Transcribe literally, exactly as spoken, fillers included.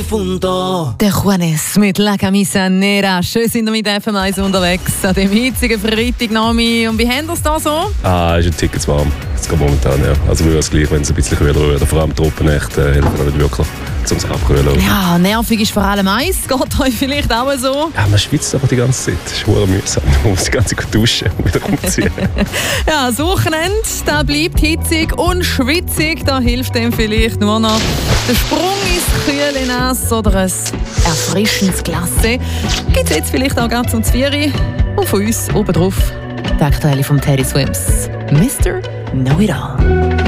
profundo. Der Juanes mit La Camisa Nera. Schön sind wir mit F M eins unterwegs an dem hitzigen Freitagnachmittag. Und wie haben wir es da so? Ah, ist ein Ticket zu warm. Das geht momentan, ja. Also wir es gleich, wenn es ein bisschen kühler wird. Vor allem Tropenächte helfen auch nicht wirklich, um sich abkühlen. Ja, nervig ist vor allem eins. Geht euch vielleicht auch so? Ja, man schwitzt aber die ganze Zeit. Das ist verdammt mühsam. Man muss die ganze Zeit duschen und wieder umziehen. Ja, das Wochenende, da bleibt hitzig und schwitzig. Da hilft dem vielleicht nur noch der Sprung ins kühle Nass oder ein erfrischendes Glas. Gibt es jetzt vielleicht auch ganz um vier Uhr. Und von uns oben drauf der aktuelle vom Teddy Swims. Mister Know It All.